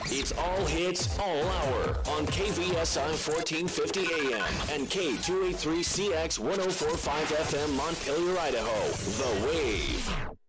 It's all hits, all hour on KVSI 1450 AM and K283CX 1045 FM Montpelier, Idaho. The Wave.